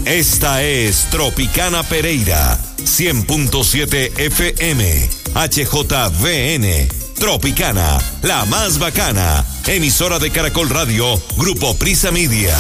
Esta es Tropicana Pereira, 100.7 FM, HJVN. Tropicana, la más bacana. Emisora de Caracol Radio, Grupo Prisa Media.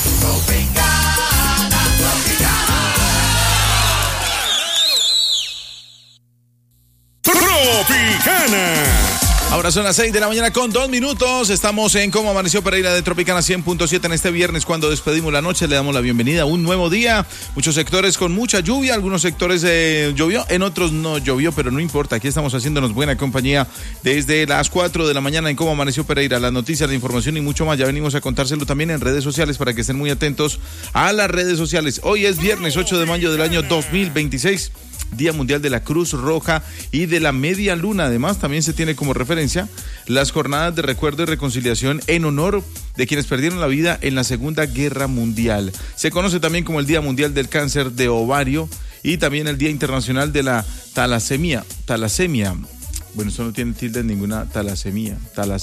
Tropicana. Ahora son las 6 de la mañana con 2 minutos. Estamos en Cómo Amaneció Pereira de Tropicana 100.7 en este viernes. Cuando despedimos la noche, le damos la bienvenida a un nuevo día. Muchos sectores con mucha lluvia, algunos sectores llovió, en otros no llovió, pero no importa. Aquí estamos haciéndonos buena compañía desde las 4 de la mañana en Cómo Amaneció Pereira. Las noticias, la información y mucho más. Ya venimos a contárselo también en redes sociales para que estén muy atentos a las redes sociales. Hoy es viernes 8 de mayo del año 2026. Día Mundial de la Cruz Roja y de la Media Luna. Además, también se tiene como referencia las jornadas de recuerdo y reconciliación en honor de quienes perdieron la vida en la Segunda Guerra Mundial. Se conoce también como el Día Mundial del Cáncer de Ovario y también el Día Internacional de la Talasemia. Bueno, eso no tiene tilde en ninguna. Talasemia.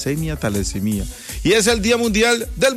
Y es el Día Mundial del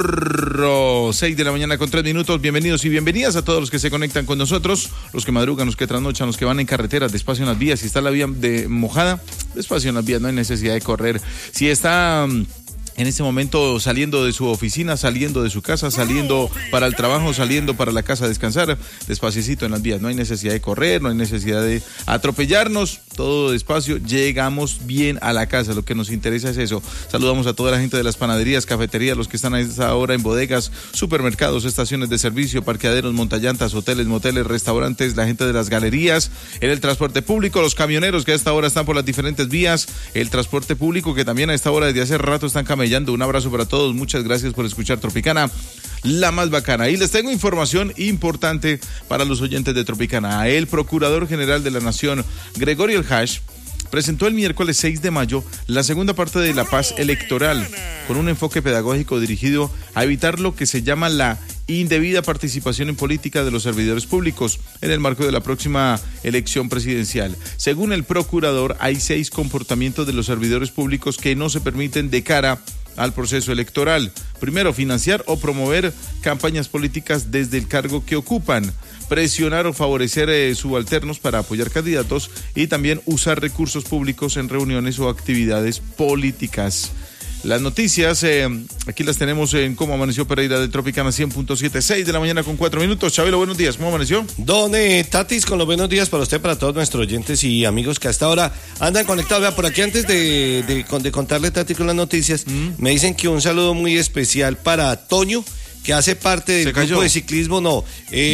Burro. 6 de la mañana con 3 minutos. Bienvenidos y bienvenidas a todos los que se conectan con nosotros, los que madrugan, los que trasnochan, los que van en carreteras, despacio en las vías. Si está la vía mojada, despacio en las vías, no hay necesidad de correr. Si está en este momento saliendo de su oficina, saliendo de su casa, saliendo para el trabajo, saliendo para la casa a descansar, despaciecito en las vías, no hay necesidad de correr, no hay necesidad de atropellarnos, todo despacio, llegamos bien a la casa, lo que nos interesa es eso. Saludamos a toda la gente de las panaderías, cafeterías, los que están a esta hora en bodegas, supermercados, estaciones de servicio, parqueaderos, montallantas, hoteles, moteles, restaurantes, la gente de las galerías, en el transporte público, los camioneros que a esta hora están por las diferentes vías, el transporte público que también a esta hora desde hace rato están camellando. Un abrazo para todos, muchas gracias por escuchar Tropicana, la más bacana. Y les tengo información importante para los oyentes de Tropicana. El Procurador General de la Nación, Gregorio El Hash, presentó el miércoles 6 de mayo la segunda parte de la paz electoral, con un enfoque pedagógico dirigido a evitar lo que se llama la indebida participación en política de los servidores públicos en el marco de la próxima elección presidencial. Según el procurador, hay 6 comportamientos de los servidores públicos que no se permiten de cara al proceso electoral. Primero, financiar o promover campañas políticas desde el cargo que ocupan, presionar o favorecer subalternos para apoyar candidatos y también usar recursos públicos en reuniones o actividades políticas. Las noticias, aquí las tenemos en Cómo Amaneció Pereira de Tropicana 100.7, 6 de la mañana con 4 minutos. Chabelo, buenos días, ¿cómo amaneció? Don Tatis, con los buenos días para usted, para todos nuestros oyentes y amigos que hasta ahora andan conectados. Vea, por aquí antes de contarle, Tati, con las noticias, me dicen que un saludo muy especial para Toño, que hace parte del grupo de ciclismo,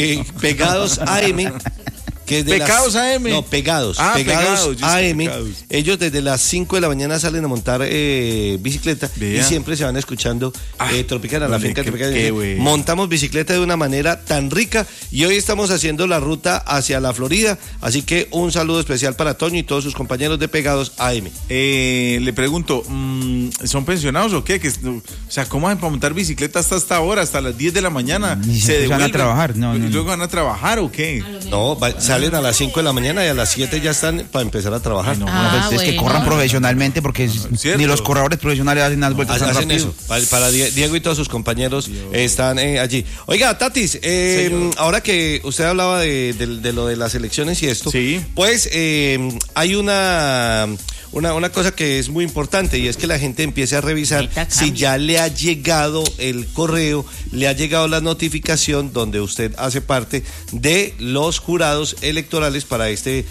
Pegados AM. Que es de Pecados AM. No, Pegados. Pegados AM. Pegados. Ellos desde las 5 de la mañana salen a montar bicicleta. Vea. Y siempre se van escuchando Tropicana, la finca Tropicana. Montamos bicicleta de una manera tan rica y hoy estamos haciendo la ruta hacia la Florida. Así que un saludo especial para Toño y todos sus compañeros de Pegados AM. Le pregunto, ¿son pensionados o qué? O sea, ¿cómo van a montar bicicleta hasta esta hora, hasta las 10 de la mañana? ¿Se van a trabajar? No. ¿Y luego van a trabajar o qué? No, salen a las 5 de la mañana y a las 7 ya están para empezar a trabajar. Es que corran profesionalmente porque ni los corredores profesionales hacen las vueltas tan rápido. Eso. Para Diego y todos sus compañeros están allí. Oiga, Tatis, ahora que usted hablaba de lo de las elecciones y esto, sí, pues hay una cosa que es muy importante y es que la gente empiece a revisar si ya le ha llegado el correo, le ha llegado la notificación donde usted hace parte de los jurados electorales para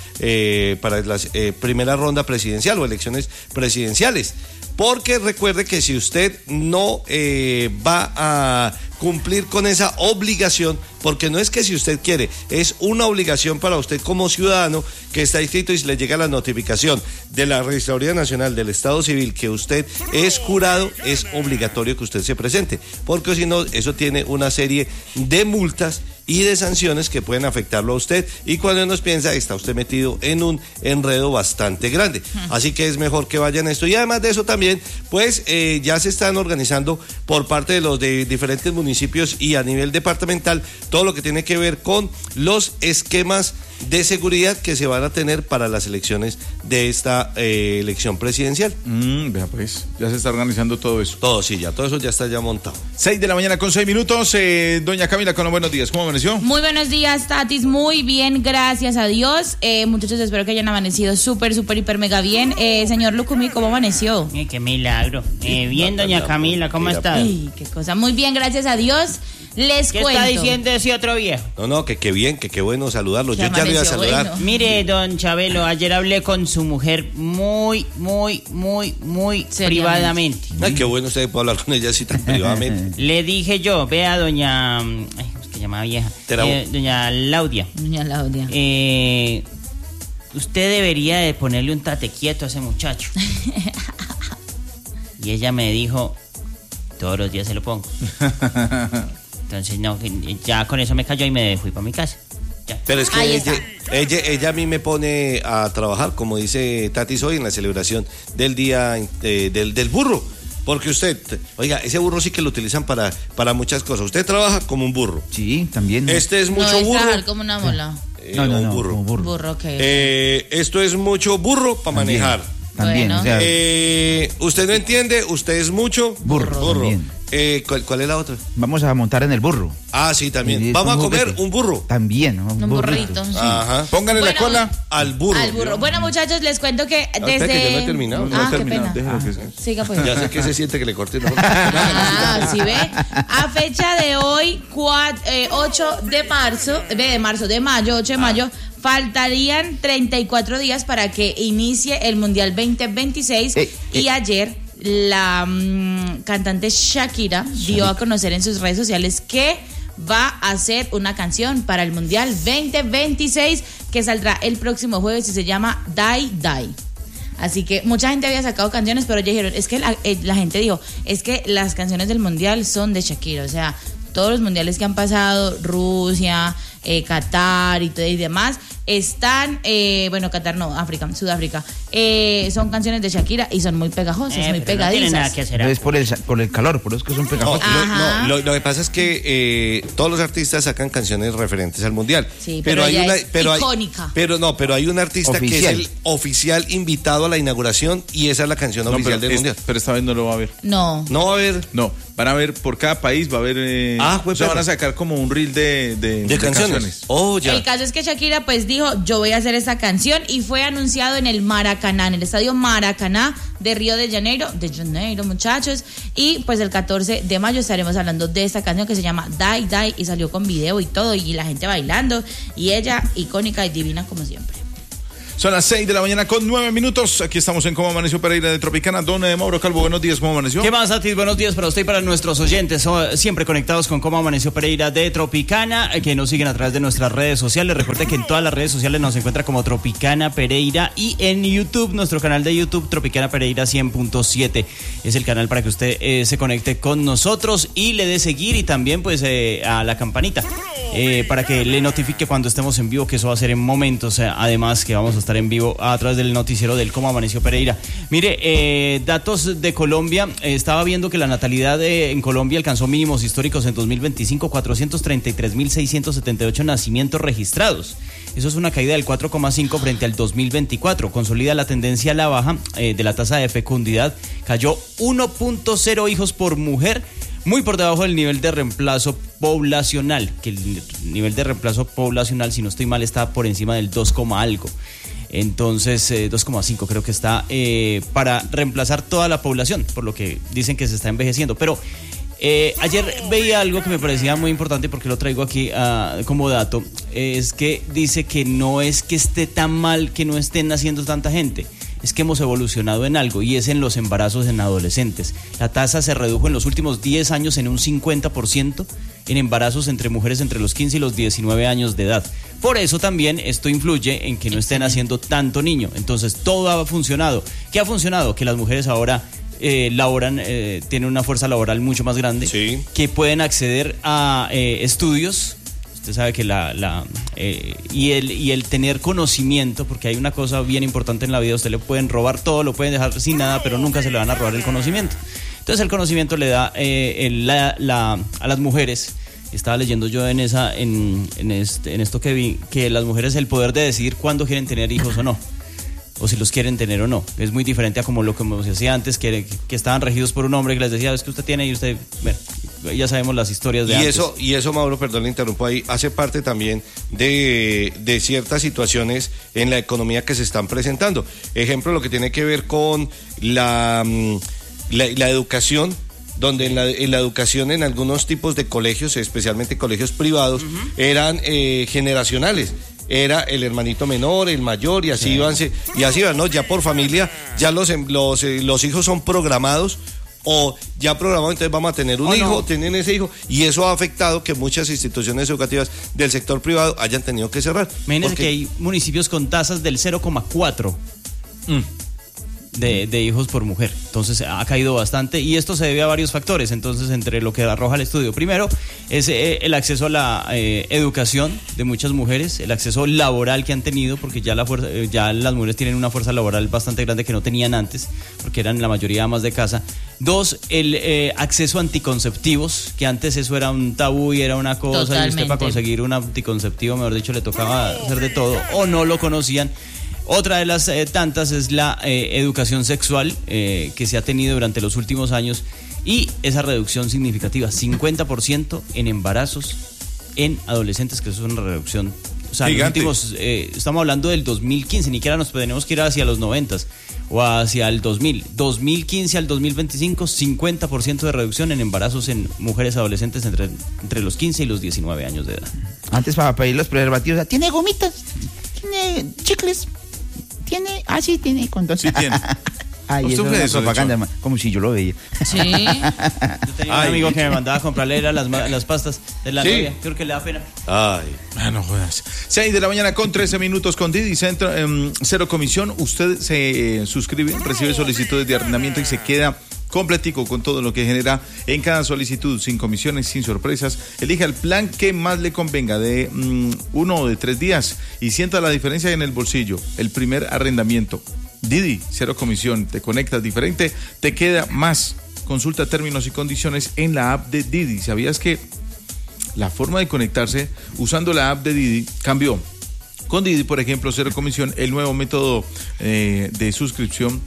para la primera ronda presidencial o elecciones presidenciales. Porque recuerde que si usted no va a cumplir con esa obligación, porque no es que si usted quiere, es una obligación para usted como ciudadano que está inscrito y le llega la notificación de la Registraduría Nacional del Estado Civil que usted es jurado, es obligatorio que usted se presente, porque si no, eso tiene una serie de multas y de sanciones que pueden afectarlo a usted, y cuando uno piensa, está usted metido en un enredo bastante grande. Así que es mejor que vayan a esto. Y además de eso también, pues ya se están organizando por parte de los de diferentes municipios y a nivel departamental todo lo que tiene que ver con los esquemas de seguridad que se van a tener para las elecciones de esta elección presidencial. Vea pues, ya se está organizando todo eso. Todo, sí, ya, todo eso ya está ya montado. 6 de la mañana con 6 minutos. Doña Camila, con los buenos días. ¿Cómo amaneció? Muy buenos días, Tatis. Muy bien, gracias a Dios. Muchachos, espero que hayan amanecido súper, hiper, mega bien. Señor Lucumí, ¿cómo amaneció? Qué milagro. Bien, doña Camila, ¿cómo estás? Ay, qué cosa. Muy bien, gracias a Dios. Les ¿Qué cuento. está diciendo ese otro viejo? No, que bien, que qué bueno saludarlo. Que Yo ya lo iba a amaneció saludar. bueno. Mire, don Chabelo, ayer hablé con su mujer muy privadamente. Ay, qué bueno usted puede hablar con ella así tan privadamente. Le dije yo, vea, doña... Ay, ¿cómo es que llamaba vieja? Doña Laudia. Doña Laudia. Usted debería de ponerle un tate quieto a ese muchacho. Y ella me dijo, todos los días se lo pongo. Entonces, no, ya con eso me cayó y me fui para mi casa. Ya. Pero es que ella a mí me pone a trabajar, como dice Tatis hoy, en la celebración del día del burro. Porque usted, oiga, ese burro sí que lo utilizan para muchas cosas. Usted trabaja como un burro. Sí, también. Este es mucho burro. Trabajar como una mola. Un burro. Como burro. Burro, ¿qué? Esto es mucho burro para manejar. También, Bueno. o sea, Usted no entiende, usted es mucho burro. También. ¿Cuál es la otra? Vamos a montar en el burro. Ah, sí, también. Sí, Vamos a un comer juguete. un burro. También, Un burrito. Sí. Ajá. Póngale Bueno, la cola Al burro. Al burro. Bueno, muchachos, les cuento que espera, desde... que yo no he terminado. No ha qué terminado, pena. déjelo que sea. Siga pues. Ya sé que se siente que le corté. ¿No? ¿Sí ve? A fecha de hoy, 8 de mayo, 8 de mayo, faltarían 34 días para que inicie el Mundial 2026 y ayer la cantante Shakira dio a conocer en sus redes sociales que va a hacer una canción para el Mundial 2026 que saldrá el próximo jueves y se llama Die Die. Así que mucha gente había sacado canciones, pero ya dijeron, es que la gente dijo, es que las canciones del Mundial son de Shakira, o sea, todos los mundiales que han pasado, Rusia, Qatar y todo y demás, están, Qatar no, Sudáfrica, son canciones de Shakira y son muy pegajosas, muy pero no tiene nada pegadizas. que hacer. Es por el calor, por eso es que son pegajosas. Lo que pasa es que todos los artistas sacan canciones referentes al mundial. Sí, pero ella es icónica. Pero hay un artista Oficial. que es el oficial invitado a la inauguración y esa es la canción oficial del mundial. Pero esta vez no lo va a ver. No. No va a haber. No, van a ver por cada país, va a haber. O sea, van a sacar como un reel de canciones. Oh, ya. El caso es que Shakira pues dijo, yo voy a hacer esta canción y fue anunciado en el Maracaná, en el estadio Maracaná de Río de Janeiro, muchachos, y pues el 14 de mayo estaremos hablando de esta canción que se llama Die Die y salió con video y todo y la gente bailando y ella icónica y divina como siempre. Son las 6 de la mañana con 9 minutos. Aquí estamos en Cómo Amaneció Pereira de Tropicana. Don Mauro Calvo, buenos días, ¿cómo amaneció? ¿Qué más, Atis? Buenos días para usted y para nuestros oyentes, siempre conectados con Cómo Amaneció Pereira de Tropicana, que nos siguen a través de nuestras redes sociales. Recuerde que en todas las redes sociales nos encuentra como Tropicana Pereira y en YouTube, nuestro canal de YouTube, Tropicana Pereira 100.7. Es el canal para que usted se conecte con nosotros y le dé seguir y también pues a la campanita para que le notifique cuando estemos en vivo, que eso va a ser en momentos, además que vamos a estar en vivo a través del noticiero del Cómo Amaneció Pereira. Mire, datos de Colombia, estaba viendo que la natalidad en Colombia alcanzó mínimos históricos en 2025, 433.678 nacimientos registrados. Eso es una caída del 4,5 frente al 2024. Consolida la tendencia a la baja de la tasa de fecundidad. Cayó 1.0 hijos por mujer, muy por debajo del nivel de reemplazo poblacional, que el nivel de reemplazo poblacional, si no estoy mal, está por encima del 2, algo. Entonces, 2,5 creo que está para reemplazar toda la población, por lo que dicen que se está envejeciendo. Pero ayer veía algo que me parecía muy importante, porque lo traigo aquí como dato, es que dice que no es que esté tan mal que no estén naciendo tanta gente, es que hemos evolucionado en algo, y es en los embarazos en adolescentes. La tasa se redujo en los últimos 10 años en un 50% en embarazos entre mujeres entre los 15 y los 19 años de edad. Por eso también esto influye en que no estén haciendo tanto niño. Entonces todo ha funcionado. ¿Qué ha funcionado? Que las mujeres ahora laboran, tienen una fuerza laboral mucho más grande, sí, que pueden acceder a estudios. Usted sabe que y el tener conocimiento, porque hay una cosa bien importante en la vida: usted le pueden robar todo, lo pueden dejar sin nada, pero nunca se le van a robar el conocimiento. Entonces el conocimiento le da a las mujeres Estaba leyendo yo en esto que vi, que las mujeres el poder de decidir cuándo quieren tener hijos o no, o si los quieren tener o no. Es muy diferente a como lo que se hacía antes, que estaban regidos por un hombre que les decía, es que usted tiene y usted... Bueno, ya sabemos las historias de antes. Y eso, Mauro, perdón, le interrumpo ahí, hace parte también de ciertas situaciones en la economía que se están presentando. Ejemplo, lo que tiene que ver con la educación, donde en la educación en algunos tipos de colegios, especialmente colegios privados, eran generacionales. Era el hermanito menor, el mayor, y así iban, ¿no? Ya por familia, ya los hijos son programados, o ya programado, entonces vamos a tener un hijo, tienen ese hijo, y eso ha afectado que muchas instituciones educativas del sector privado hayan tenido que cerrar. Imagínense que hay municipios con tasas del 0,4 de hijos por mujer. Entonces ha caído bastante, y esto se debe a varios factores. Entonces, entre lo que arroja el estudio, primero es el acceso a la educación de muchas mujeres, el acceso laboral que han tenido, porque ya las mujeres tienen una fuerza laboral bastante grande que no tenían antes, porque eran la mayoría amas de casa. Dos, el acceso a anticonceptivos, que antes eso era un tabú y era una cosa. Totalmente. Y usted, para conseguir un anticonceptivo, mejor dicho, le tocaba hacer de todo, o no lo conocían. Otra de las tantas es la educación sexual que se ha tenido durante los últimos años, y esa reducción significativa, 50% en embarazos en adolescentes, que eso es una reducción. O sea, los últimos, estamos hablando del 2015, ni siquiera nos tenemos que ir hacia los 90 o hacia el 2000. 2015 al 2025, 50% de reducción en embarazos en mujeres adolescentes entre los 15 y los 19 años de edad. Antes, para pedir los preservativos, ¿tiene gomitas? ¿Tiene chicles? ¿Tiene? Ah, sí, tiene condón. Sí, tiene. Ay, eso es una propaganda, como si yo lo veía. Sí. Yo tenía un amigo que me mandaba a comprarle las pastas de la novia. Creo que le da pena. Ay, no jodas. 6 de la mañana con 13 minutos con Didi, cero comisión. Usted se suscribe, recibe solicitudes de arrendamiento y se queda completico con todo lo que genera en cada solicitud, sin comisiones, sin sorpresas. Elija el plan que más le convenga, de 1 o de 3 días, y sienta la diferencia en el bolsillo. El primer arrendamiento. Didi, cero comisión, te conectas diferente, te queda más. Consulta términos y condiciones en la app de Didi. ¿Sabías que la forma de conectarse usando la app de Didi cambió? Con Didi, por ejemplo, cero comisión, el nuevo método de suscripción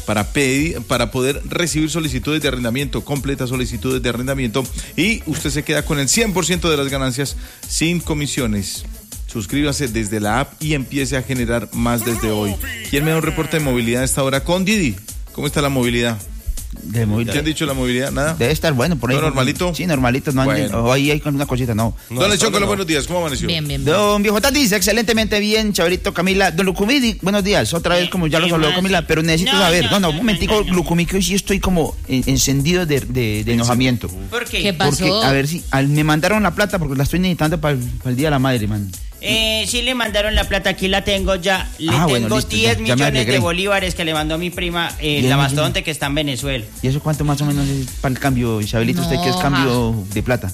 para poder recibir solicitudes de arrendamiento, completas solicitudes de arrendamiento, y usted se queda con el 100% de las ganancias sin comisiones. Suscríbase desde la app y empiece a generar más desde hoy. ¿Quién me da un reporte de movilidad a esta hora con Didi? ¿Cómo está la movilidad? De movilidad. ¿Qué han dicho la movilidad? ¿Nada? Debe estar bueno por ahí. ¿No normalito? Sí, normalito. No, bueno. Hoy hay con una cosita, no. Don Lechón, buenos días. ¿Cómo amaneció? Bien. Don Viejo dice excelentemente bien, Chaverito, Camila. Don Lucumí, buenos días. Otra vez, como ya lo habló Camila, pero necesito saber. Un momentico, Lucumí, que hoy sí estoy como encendido de enojamiento. ¿Por qué? ¿Qué pasó? Porque, a ver si me mandaron la plata porque la estoy necesitando para el Día de la Madre, man. Sí le mandaron la plata, aquí la tengo ya. Tengo listo, 10 millones de bolívares que le mandó mi prima, la mastodonte, que está en Venezuela. ¿Y eso cuánto más o menos es para el cambio, Isabelito? ¿Usted qué es cambio de plata?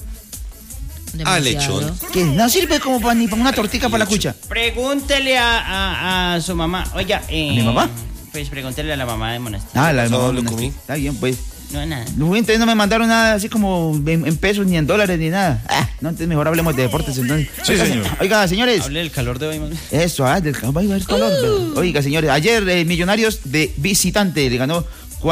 Lechón. ¿Qué? No sirve como ni para una tortica para la cucha. Pregúntele a su mamá. Oiga, ¿a mi mamá? Pues pregúntele a la mamá de Monasterio. La de mamá de Monasterio. Está bien, pues. No, nada. Entonces no me mandaron nada así como en pesos, ni en dólares, ni nada. No, entonces mejor hablemos de deportes, entonces. Sí, señor. Oiga, señores. Hable del calor de hoy, man. Eso, del calor. Oiga, señores, ayer Millonarios de visitante le ganó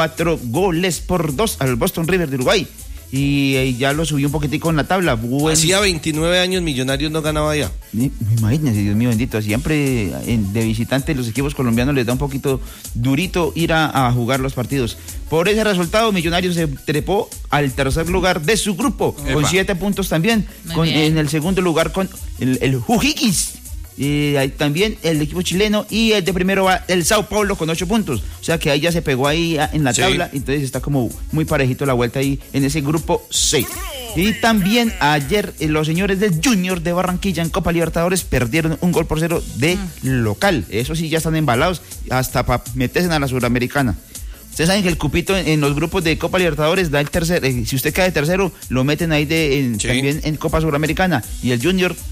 4-2 al Boston River de Uruguay. Y ya lo subió un poquitico en la tabla. Hacía 29 años Millonarios no ganaba ya. Imagínense, Dios mío bendito, siempre de visitante los equipos colombianos les da un poquito durito ir a jugar los partidos. Por ese resultado, Millonarios se trepó al tercer lugar de su grupo, con 7 puntos también. En el segundo lugar con el Jujiquis. Ahí también el equipo chileno, y el de primero va el Sao Paulo con 8 puntos. O sea que ahí ya se pegó ahí en la tabla, entonces está como muy parejito la vuelta ahí en ese grupo 6. Y también ayer los señores del Junior de Barranquilla en Copa Libertadores perdieron 1-0 de local. Eso sí, ya están embalados hasta para meterse a la Suramericana. Ustedes saben que el cupito en los grupos de Copa Libertadores da el tercer. Si usted cae tercero, lo meten ahí también en Copa Suramericana. Y el Junior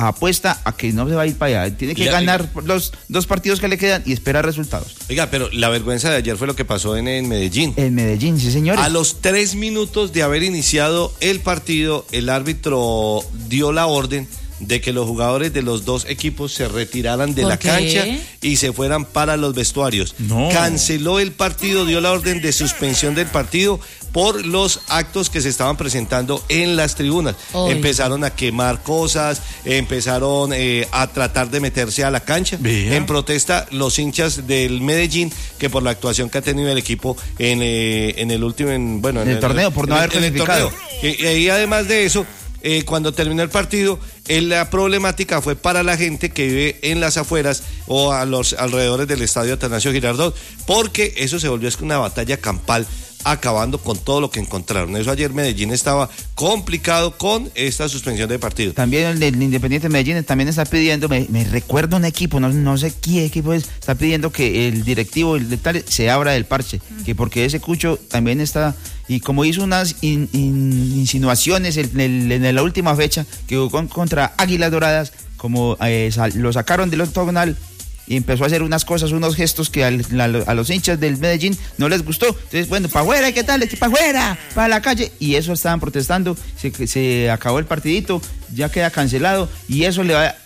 apuesta a que no se va a ir para allá. Tiene que ganar los 2 partidos que le quedan y esperar resultados. Oiga, pero la vergüenza de ayer fue lo que pasó en Medellín. En Medellín, sí, señores. A los 3 minutos de haber iniciado el partido, el árbitro dio la orden de que los jugadores de los 2 equipos se retiraran de la cancha y se fueran para los vestuarios. No. Canceló el partido, dio la orden de suspensión del partido por los actos que se estaban presentando en las tribunas. Empezaron a quemar cosas, empezaron a tratar de meterse a la cancha. En protesta, los hinchas del Medellín, que por la actuación que ha tenido el equipo en el último, en el torneo, por no haber clasificado. Y además de eso, cuando terminó el partido, la problemática fue para la gente que vive en las afueras o a los alrededores del estadio Atanasio Girardot, porque eso se volvió una batalla campal, acabando con todo lo que encontraron. Eso ayer Medellín estaba complicado con esta suspensión de partido. También el del Independiente Medellín también está pidiendo, me recuerda un equipo, no sé qué equipo es, está pidiendo que el directivo el de tal se abra del parche, que porque ese Cucho también está, y como hizo unas insinuaciones en la última fecha que jugó contra Águilas Doradas, como lo sacaron del octogonal y empezó a hacer unas cosas, unos gestos que a los hinchas del Medellín no les gustó. Entonces, bueno, para afuera, ¿qué tal? Para afuera, para la calle. Y eso estaban protestando, se acabó el partidito, ya queda cancelado y eso le va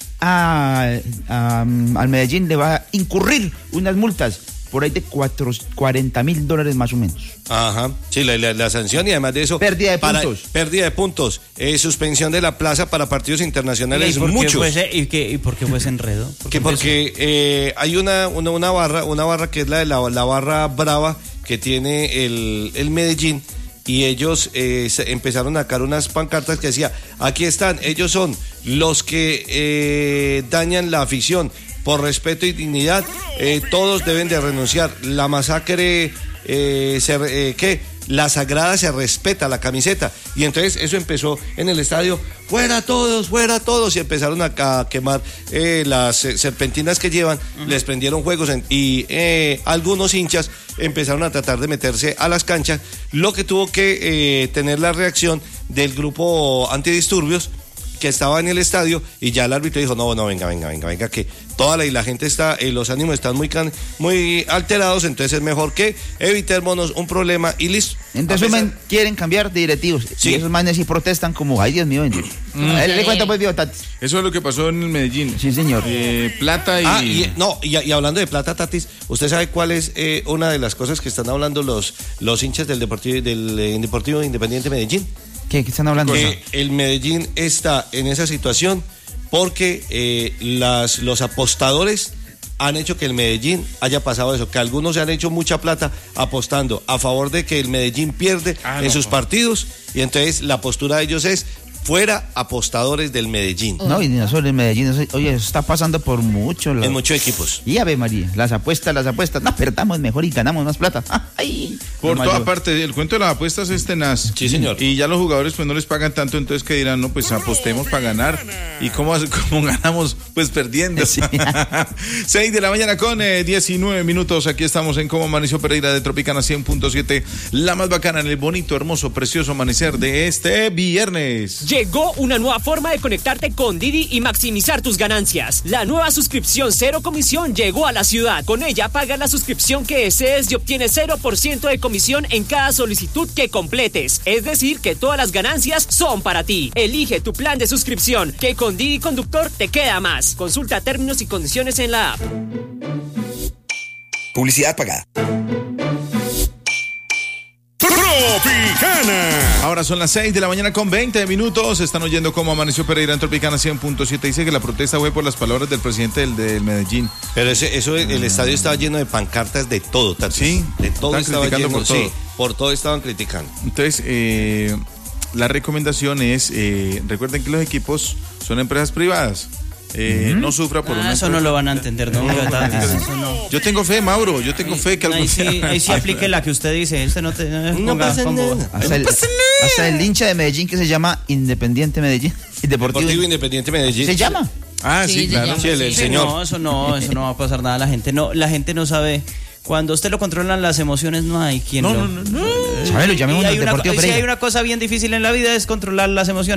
al Medellín le va a incurrir unas multas por ahí de $40,000 más o menos. Ajá, sí, la sanción y además de eso... Pérdida de puntos. Suspensión de la plaza para partidos internacionales, muchos. ¿Y por qué fue ese enredo? Porque hay una barra que es la de la barra brava que tiene el Medellín, y ellos empezaron a sacar unas pancartas que decía, aquí están, ellos son los que dañan la afición. Por respeto y dignidad, todos deben de renunciar. La masacre, la sagrada se respeta, la camiseta. Y entonces eso empezó en el estadio, fuera todos, y empezaron a quemar las serpentinas que llevan, les prendieron fuegos y algunos hinchas empezaron a tratar de meterse a las canchas, lo que tuvo que tener la reacción del grupo antidisturbios que estaba en el estadio, y ya el árbitro dijo, no, venga, que toda la gente está, los ánimos están muy alterados, entonces es mejor que evitémonos un problema y listo. Entonces quieren cambiar de directivos, sí. Y esos manes sí protestan como, ay Dios mío, bendito. Le cuento pues, Tatis. Eso es lo que pasó en el Medellín. Sí, señor. Plata y... y hablando de plata, Tatis, ¿usted sabe cuál es una de las cosas que están hablando los hinchas del Deportivo Independiente Medellín? ¿Qué están hablando? Que el Medellín está en esa situación porque los apostadores han hecho que el Medellín haya pasado eso, que algunos se han hecho mucha plata apostando a favor de que el Medellín pierde en sus partidos, y entonces la postura de ellos es fuera apostadores del Medellín. No, y no solo el Medellín, oye, eso está pasando por mucho. En muchos equipos. Y Ave María, las apuestas, no, perdamos mejor y ganamos más plata. Ay, por toda parte, el cuento de las apuestas es tenaz. Sí, señor. Y ya los jugadores pues no les pagan tanto, entonces que dirán, no, pues apostemos para ganar. ¿Y cómo ganamos? Pues perdiendo. Sí. 6 de la mañana con 19 minutos, aquí estamos en Cómo Amaneció Pereira de Tropicana 100.7, la más bacana en el bonito, hermoso, precioso amanecer de este viernes. Llegó una nueva forma de conectarte con Didi y maximizar tus ganancias. La nueva suscripción cero comisión llegó a la ciudad. Con ella pagas la suscripción que desees y obtienes 0% de comisión en cada solicitud que completes. Es decir, que todas las ganancias son para ti. Elige tu plan de suscripción, que con Didi Conductor te queda más. Consulta términos y condiciones en la app. Publicidad pagada. Tropicana. Ahora son las 6 de la mañana con 20 minutos. Están oyendo Cómo Amaneció Pereira en Tropicana 100.7. Dice que la protesta fue por las palabras del presidente del Medellín. Pero el estadio estaba lleno de pancartas de todo, Tatis. Sí, de todo estaba lleno. Por todo. Sí, por todo estaban criticando. Entonces, la recomendación es, recuerden que los equipos son empresas privadas. No sufra por una eso empresa. No lo van a entender, ¿no? Eso no. Yo tengo fe, Mauro, que algún día... Ahí sí aplique la que usted dice. No pasa nada. Hasta el hincha de Medellín que se llama Independiente Medellín. Deportivo Independiente Medellín. ¿Se llama? Ah, sí, claro. Sí, el señor. No, eso no va a pasar nada. La gente no sabe. Cuando usted lo controlan las emociones, no hay quien no. ¿Sabe? Lo llamemos y Deportivo Pereira. Si hay una cosa bien difícil en la vida es controlar las emociones.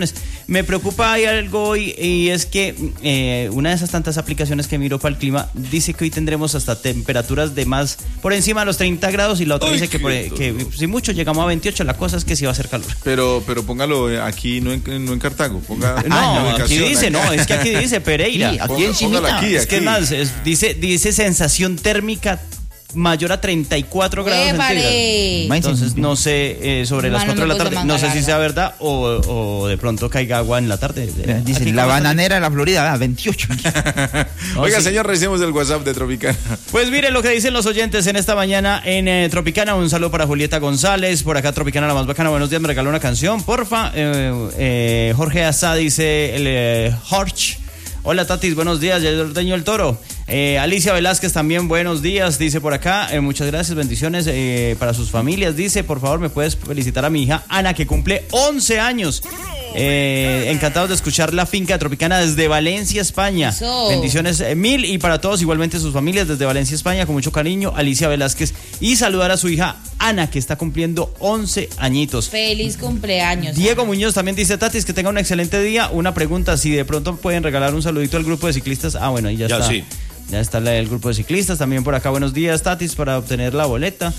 Me preocupa hay algo hoy y es que una de esas tantas aplicaciones que miro para el clima dice que hoy tendremos hasta temperaturas de más por encima de los 30 grados y la otra dice que si mucho llegamos a 28, la cosa es que sí va a hacer calor. Pero póngalo aquí, no en Cartago. Ponga aquí dice, es que aquí dice Pereira. Sí, aquí encima. Es que más, dice sensación térmica mayor a 34 grados centígrados. Entonces no sé sobre las 4 de la tarde, no sé si sea verdad o de pronto caiga agua en la tarde. Dice la bananera de la Florida, 28. Oiga, señor, recibimos el WhatsApp de Tropicana. Pues mire lo que dicen los oyentes en esta mañana en Tropicana. Un saludo para Julieta González, por acá Tropicana la más bacana. Buenos días, me regaló una canción, porfa. Jorge Asá dice el Horch. Hola Tatis, buenos días, ya ordeño el toro. Alicia Velázquez también, buenos días, dice por acá, muchas gracias, bendiciones para sus familias. Dice, por favor, me puedes felicitar a mi hija Ana, que cumple 11 años. Encantados de escuchar la finca de Tropicana desde Valencia, España. Bendiciones mil y para todos, igualmente sus familias desde Valencia, España, con mucho cariño, Alicia Velázquez. Y saludar a su hija Ana, que está cumpliendo 11 añitos. Feliz cumpleaños. Diego Muñoz también dice, Tatis, que tenga un excelente día. Una pregunta, si de pronto pueden regalar un saludito al grupo de ciclistas. Bueno, ahí ya está. Sí. Ya está el grupo de ciclistas. También por acá, buenos días, Tatis, para obtener la boleta.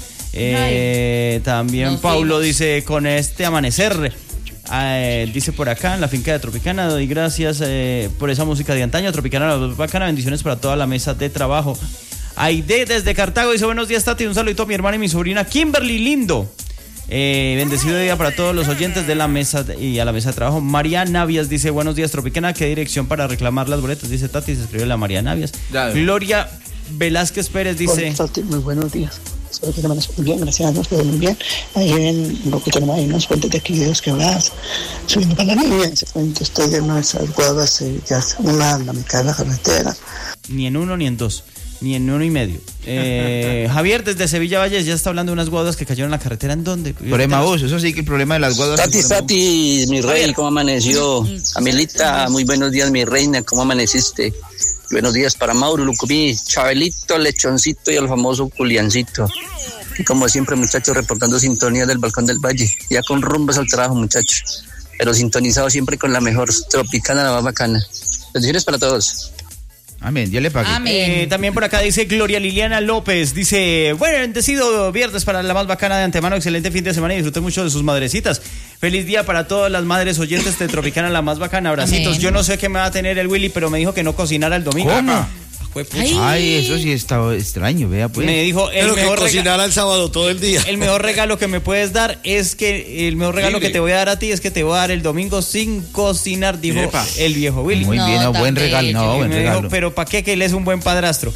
También Paulo dice, con este amanecer. Dice por acá en la finca de Tropicana, doy gracias por esa música de antaño. Tropicana la bacana, bendiciones para toda la mesa de trabajo. Aide desde Cartago dice, buenos días, Tati, un saludito a mi hermana y mi sobrina Kimberly Lindo. Bendecido día para todos los oyentes de la mesa y a la mesa de trabajo. María Navias dice, buenos días, Tropicana, ¿qué dirección para reclamar las boletas? Dice Tati, se escribe la María Navias. Gloria Velázquez Pérez dice, hola, Tati, muy buenos días. Espero que te mandes muy bien, gracias a Dios, todo muy bien. Ahí ven lo que tenemos ahí, unos puentes de aquí de Dos Quebradas, subiendo para la niña. Estoy de una de esas guadas, ya una a la mitad de la carretera. Ni en uno ni en dos, ni en uno y medio. Javier desde Sevilla Valles ya está hablando de unas guadas que cayeron en la carretera. ¿En dónde? Por Emaús, eso sí que el problema de las guadas. Tati, mi rey, ¿cómo amaneció? Amelita, muy buenos días, mi reina, ¿cómo amaneciste? Buenos días para Mauro, Lucumí, Chabelito, Lechoncito y el famoso Juliancito. Y como siempre, muchachos, reportando sintonía del Balcón del Valle. Ya con rumbos al trabajo, muchachos. Pero sintonizado siempre con la mejor, Tropicana, la más bacana. Bendiciones para todos. Amén, Dios le pague. Amén. También por acá dice Gloria Liliana López, dice, bueno, bendecido viernes para la más bacana de antemano, excelente fin de semana y disfruten mucho de sus madrecitas. Feliz día para todas las madres oyentes de Tropicana, la más bacana, abracitos. Amén. Yo no sé qué me va a tener el Willy, pero me dijo que no cocinara el domingo. ¿Cómo? Ay, eso sí está extraño, vea pues. Me dijo, pero que cocinara el sábado todo el día. El mejor regalo que me puedes dar es que, el mejor regalo que te voy a dar a ti es que te voy a dar el domingo sin cocinar, dijo el viejo Willy. Muy bien, buen regalo, buen regalo. Dijo, pero ¿para qué? Que él es un buen padrastro.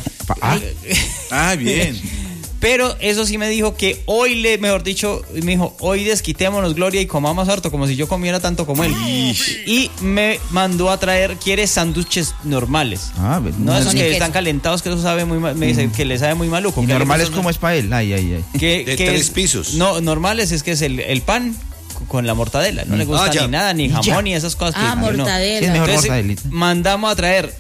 Bien. Pero eso sí me dijo que hoy mejor dicho, me dijo, hoy desquitémonos, Gloria, y comamos harto, como si yo comiera tanto como él. Y me mandó a traer, quiere sándwiches normales. No esos que están calentados, que eso sabe muy mal, me dice que le sabe muy maluco. ¿Y normales como es para él? De 3 pisos. No, normales es que es el pan con la mortadela. No le gusta ni nada, ni jamón, ni esas cosas. Mortadela. Sí, es mejor entonces, mortadelita. mandamos a traer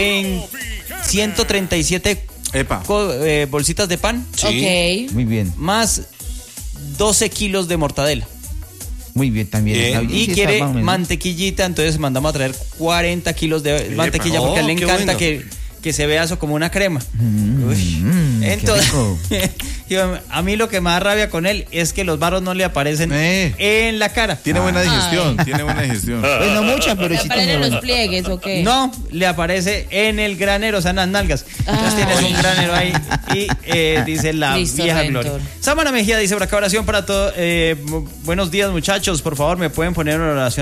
137 bolsitas de pan. Sí. Ok. Muy bien. Más 12 kilos de mortadela. Muy bien, también. Y quiere mantequillita, entonces mandamos a traer 40 kilos de mantequilla porque a él le encanta que se vea eso como una crema. Entonces, a mí lo que me da rabia con él es que los barros no le aparecen en la cara. Tiene buena digestión, Pues no mucha, pero sí tiene los pliegues, ¿o qué? No, le aparece en el granero, o sea, en las nalgas. Entonces tienes un granero ahí y dice la vieja Gloria. Samara Mejía dice, por acá oración para todos. Buenos días, muchachos, por favor, me pueden poner una oración